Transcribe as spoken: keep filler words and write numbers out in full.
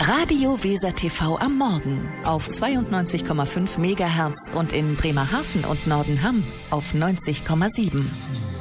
Radio Weser T V am Morgen auf zweiundneunzig Komma fünf Megahertz und in Bremerhaven und Nordenham auf neunzig Komma sieben.